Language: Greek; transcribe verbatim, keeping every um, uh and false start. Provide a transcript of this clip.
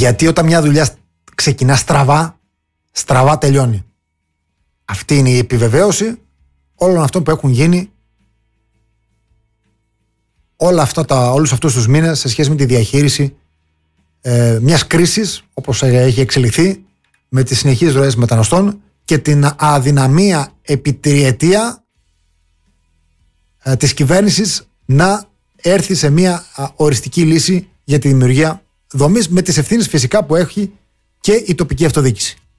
Γιατί όταν μια δουλειά ξεκινά στραβά, στραβά τελειώνει. Αυτή είναι η επιβεβαίωση όλων αυτών που έχουν γίνει όλα αυτά τα, όλους αυτούς τους μήνες σε σχέση με τη διαχείριση ε, μιας κρίσης όπως έχει εξελιχθεί με τις συνεχείς ροές μεταναστών και την αδυναμία επί τριετία ε, της κυβέρνησης να έρθει σε μια α, οριστική λύση για τη δημιουργία δομής, με τις ευθύνες φυσικά που έχει και η τοπική αυτοδιοίκηση.